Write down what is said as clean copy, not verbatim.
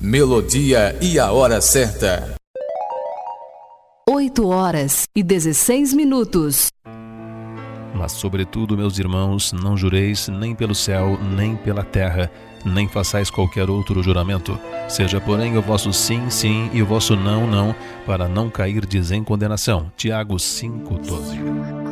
Melodia e a hora certa. 8h16. Mas sobretudo, meus irmãos, não jureis nem pelo céu, nem pela terra, nem façais qualquer outro juramento. Seja, porém, o vosso sim, sim, e o vosso não, não, para não cairdes em condenação. Tiago 5:12.